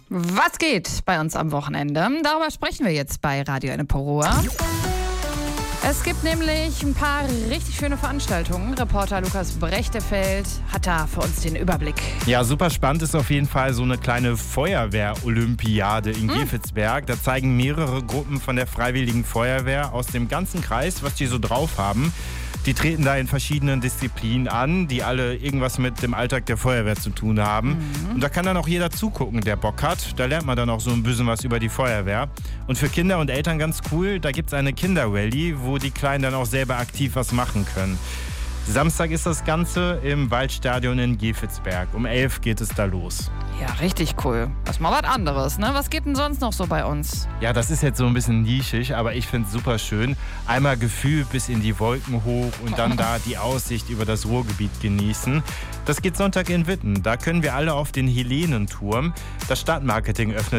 Was geht bei uns am Wochenende? Darüber sprechen wir jetzt bei Radio Enneperoa. Es gibt nämlich ein paar richtig schöne Veranstaltungen. Reporter Lukas Brechtefeld hat da für uns den Überblick. Ja, super spannend ist auf jeden Fall so eine kleine Feuerwehr-Olympiade in Gevelsberg. Da zeigen mehrere Gruppen von der Freiwilligen Feuerwehr aus dem ganzen Kreis, was die so drauf haben. Die treten da in verschiedenen Disziplinen an, die alle irgendwas mit dem Alltag der Feuerwehr zu tun haben. Und da kann dann auch jeder zugucken, der Bock hat. Da lernt man dann auch so ein bisschen was über die Feuerwehr. Und für Kinder und Eltern ganz cool, da gibt es eine Kinderrallye, wo die Kleinen dann auch selber aktiv was machen können. Samstag ist das Ganze im Waldstadion in Gevelsberg. Um 11 geht es da los. Ja, richtig cool. Das ist mal was anderes, ne? Was geht denn sonst noch so bei uns? Ja, das ist jetzt so ein bisschen nischig, aber ich finde es super schön. Einmal Gefühl bis in die Wolken hoch und dann da die Aussicht über das Ruhrgebiet genießen. Das geht Sonntag in Witten. Da können wir alle auf den Helenenturm. Das Stadtmarketing öffnet